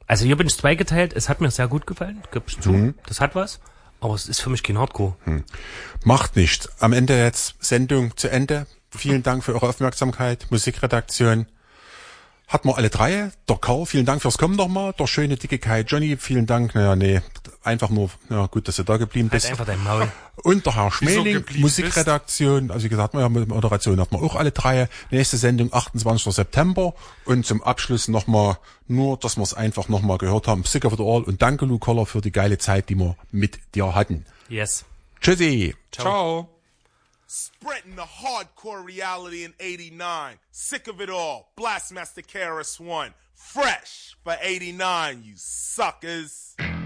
Also hier bin ich zweigeteilt. Es hat mir sehr gut gefallen, gebe ich zu. Das hat was. Aber es ist für mich kein Hardcore. Macht nichts. Am Ende jetzt Sendung zu Ende. Vielen Dank für eure Aufmerksamkeit. Musikredaktion hat man alle drei. Der Karl, vielen Dank fürs Kommen nochmal. Der schöne, dicke Kai Johnny, vielen Dank. Einfach nur, gut, dass du da geblieben bist. Halt einfach dein Maul. Und der Herr Schmeling, Musikredaktion. Also wie gesagt, mit Moderation hat man auch alle drei. Nächste Sendung 28. September. Und zum Abschluss nochmal, nur, dass wir es einfach nochmal gehört haben. Sick of it all und danke, Lou Koller, für die geile Zeit, die wir mit dir hatten. Yes. Tschüssi. Ciao. Spreading the hardcore reality in 89. Sick of it all. Blastmaster KRS-One. Fresh for 89, you suckers.